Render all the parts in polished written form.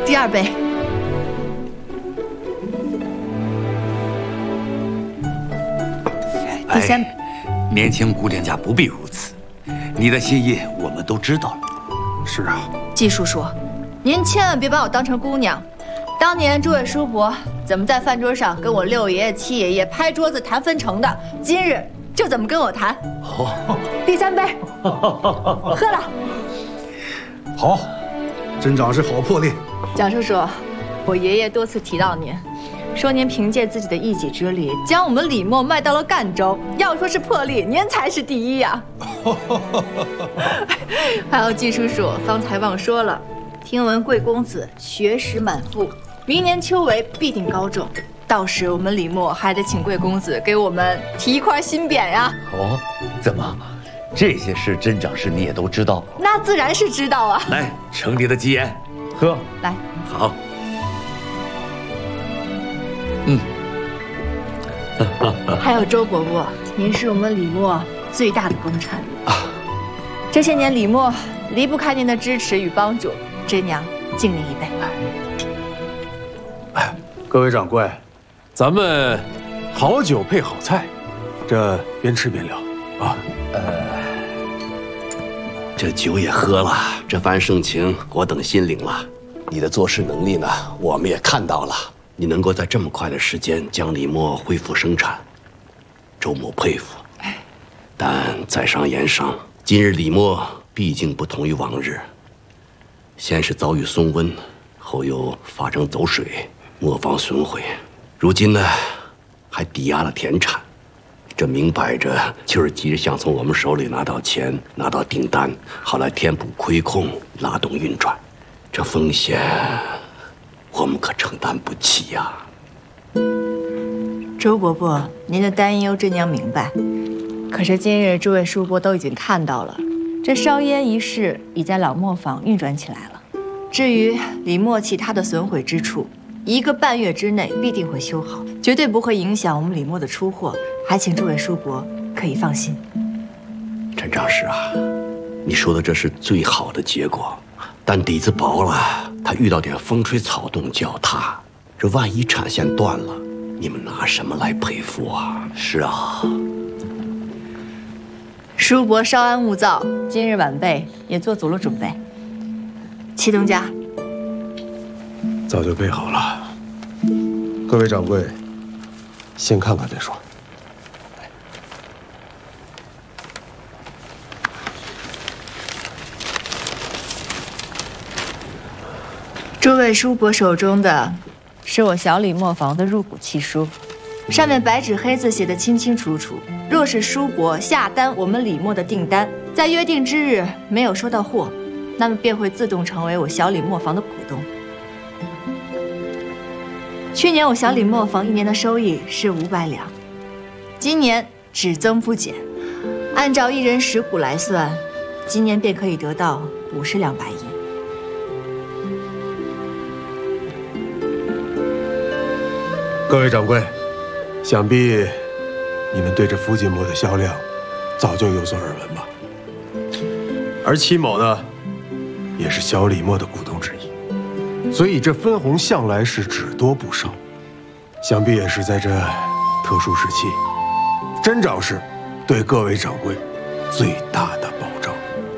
第2杯。第3。 年轻姑娘家不必如此，你的心意我们都知道了。 是啊， 季叔叔，您千万别把我当成姑娘。当年诸位叔伯怎么在饭桌上跟我6爷爷、7爷爷拍桌子谈分成的，今日就怎么跟我谈。第3杯，喝了。 好，真长是好魄力。 蒋叔叔，我爷爷多次提到您，说您凭借自己的一己之力，将我们李墨卖到了赣州。要说是魄力，您才是第一呀。还有季叔叔，方才忘说了，听闻贵公子学识满腹，明年秋闱必定高中，到时我们李墨还得请贵公子给我们提一块新匾呀。 哦，怎么，这些事真长是你也都知道？ 那自然是知道啊。 来，承你的吉言，喝。 来， 好。 还有周伯伯，您是我们李墨最大的功臣啊！这些年李墨离不开您的支持与帮助，真娘敬您一杯。 各位掌柜，咱们好酒配好菜，这边吃边聊啊。 这酒也喝了，这番盛情我等心领了。你的做事能力呢，我们也看到了。你能够在这么快的时间将李墨恢复生产，周某佩服。但在商言商，今日李墨毕竟不同于往日，先是遭遇松温，后又发生走水，磨坊损毁，如今呢，还抵押了田产。这明摆着就是急着想从我们手里拿到钱，拿到订单，好来填补亏空，拉动运转。这风险，我们可承担不起呀。 周伯伯，您的担忧真娘明白。可是今日诸位叔伯都已经看到了，这烧烟一事已在老磨坊运转起来了。至于李墨其他的损毁之处，1个半月之内必定会修好，绝对不会影响我们李墨的出货。还请诸位叔伯可以放心。 陈长史啊，你说的这是最好的结果，但底子薄了，他遇到点风吹草动就要塌，这万一产线断了，你们拿什么来赔付啊？是啊， 叔伯稍安勿躁，今日晚辈也做足了准备。祁东家， 早就备好了。各位掌柜，先看看再说。 诸位叔伯手中的是我小李磨坊的入股契书，上面白纸黑字写得清清楚楚。若是叔伯下单我们李磨的订单，在约定之日没有收到货，那么便会自动成为我小李磨坊的股东。去年我小李磨坊1年的收益是500两，今年只增不减，按照1人10股来算，今年便可以得到50两白银。 各位掌柜，想必你们对这福锦磨的销量早就有所耳闻吧？而戚某呢，也是小李磨的股东之一，所以这分红向来是只多不少。想必也是在这特殊时期，真长是对各位掌柜最大的保障。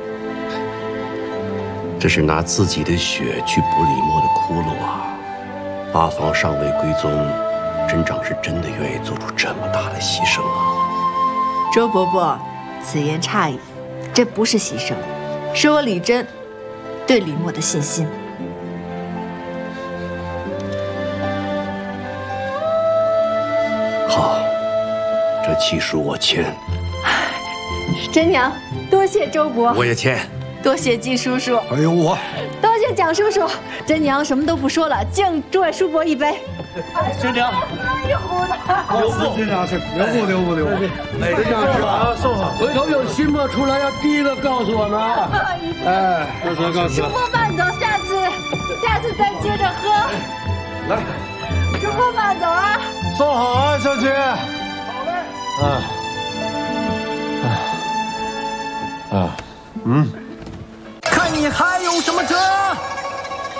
这是拿自己的血去补李墨的窟窿啊！八方尚未归宗，真长是真的愿意做出这么大的牺牲啊！ 周伯伯，此言差矣，这不是牺牲，是我李真对李墨的信心。 好，这契书我签。 真娘，多谢周伯， 我也签。 多谢季叔叔， 还有我， 多谢蒋叔叔。真娘什么都不说了，敬诸位叔伯一杯。 真娘， 一壶的。 留步，真长是留步，留步，留步。 真长是啊，送好。回头有新墨出来，要第一个告诉我们啊。哎，告诉。 叔伯慢走，下次再接着喝。 来， 叔伯慢走啊。 送好啊，小姐。好嘞。 看你还有什么辙？